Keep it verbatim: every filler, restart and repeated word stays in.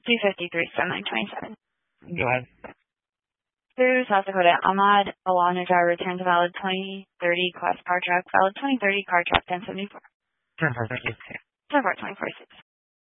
two fifty-three, seven twenty-seven. Go ahead. Through South Dakota, Ahmad Alana driver returns a valid twenty thirty class car truck, valid twenty thirty car truck ten seventy-four. ten four, thank you. ten four, twenty-four six.